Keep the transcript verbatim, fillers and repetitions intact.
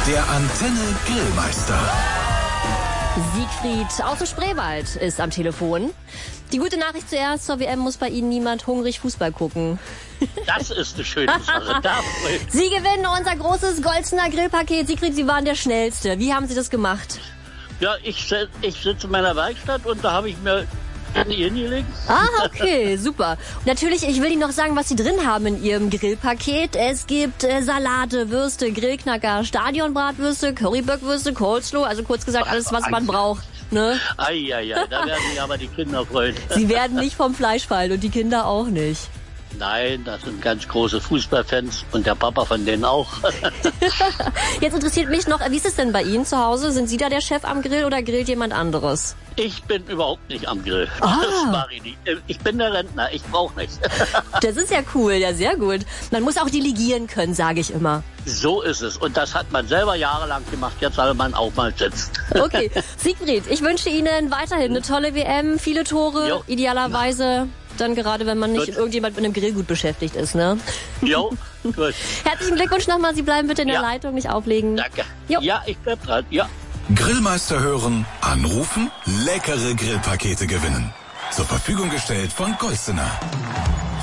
Der Antenne Grillmeister. Siegfried aus dem Spreewald ist am Telefon. Die gute Nachricht zuerst, zur W M muss bei Ihnen niemand hungrig Fußball gucken. Das ist eine schöne Sache. Sie gewinnen unser großes Goldener Grillpaket. Siegfried, Sie waren der Schnellste. Wie haben Sie das gemacht? Ja, ich, ich sitze in meiner Werkstatt und da habe ich mir hingelegt. Ah, okay, super. Und natürlich, ich will Ihnen noch sagen, was Sie drin haben in Ihrem Grillpaket. Es gibt äh, Salate, Würste, Grillknacker, Stadionbratwürste, Currybackwürste, Coleslaw, also kurz gesagt alles, was man braucht. Ne? Eieiei, da werden sich aber die Kinder freuen. Sie werden nicht vom Fleisch fallen und die Kinder auch nicht. Nein, das sind ganz große Fußballfans und der Papa von denen auch. Jetzt interessiert mich noch, wie ist es denn bei Ihnen zu Hause? Sind Sie da der Chef am Grill oder grillt jemand anderes? Ich bin überhaupt nicht am Grill. Ah. Das mache ich nicht. Ich bin der Rentner, ich brauche nichts. Das ist ja cool, ja sehr gut. Man muss auch delegieren können, sage ich immer. So ist es. Und das hat man selber jahrelang gemacht. Jetzt soll man auch mal sitzen. Okay, Siegfried, ich wünsche Ihnen weiterhin eine tolle W M, viele Tore, jo. Idealerweise dann gerade, wenn man nicht gut. irgendjemand mit einem Grillgut beschäftigt ist, ne? Jo, gut. Herzlichen Glückwunsch nochmal, Sie bleiben bitte in der ja. Leitung, nicht auflegen. Danke. Jo. Ja, ich bleib dran, ja. Grillmeister hören, anrufen, leckere Grillpakete gewinnen. Zur Verfügung gestellt von Goldener.